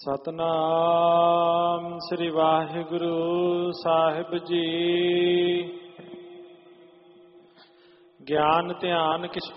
ਸਤਨਾਮ ਸ੍ਰੀ ਵਾਹਿਗੁਰੂ ਸਾਹਿਬ ਜੀ। ਗਿਆਨ ਧਿਆਨ ਕਿਛ